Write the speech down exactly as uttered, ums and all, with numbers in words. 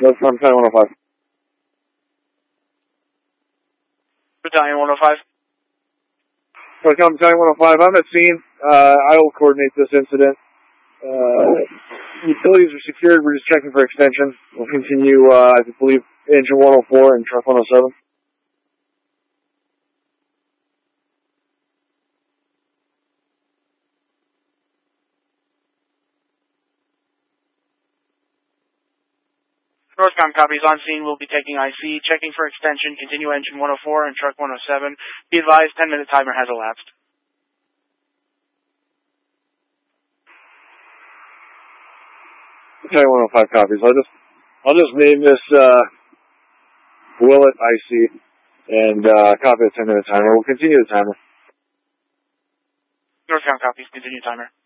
Northcom Battalion one oh five. Battalion one oh five. Northcom Battalion one oh five, I'm at scene. Uh, I will coordinate this incident. Uh, utilities are secured. We're just checking for extension. We'll continue, uh, I believe, engine one oh four and truck one oh seven. Northcom copies on scene. We'll be taking I C, checking for extension, continue engine one oh four and truck one oh seven. Be advised, ten minute timer has elapsed. Okay, one oh five copies. I'll just, I'll just name this, uh, Willett I C and, uh, copy the ten minute timer. We'll continue the timer. Northcom copies, continue timer.